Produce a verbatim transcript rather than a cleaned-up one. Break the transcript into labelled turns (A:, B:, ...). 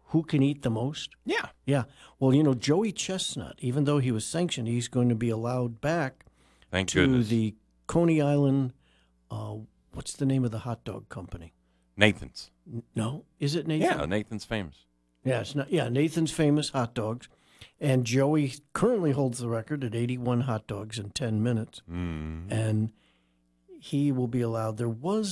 A: who can eat the most?
B: Yeah.
A: Yeah. Well, you know, Joey Chestnut, even though he was sanctioned, he's going to be allowed back
B: Thank
A: to
B: goodness.
A: the Coney Island, uh, what's the name of the hot dog company?
B: Nathan's.
A: N- No? Is it Nathan?
B: Yeah, Nathan's famous.
A: Yeah, it's not. Yeah, Nathan's Famous Hot Dogs. And Joey currently holds the record at eighty-one hot dogs in ten minutes.
B: Mm.
A: And he will be allowed. There was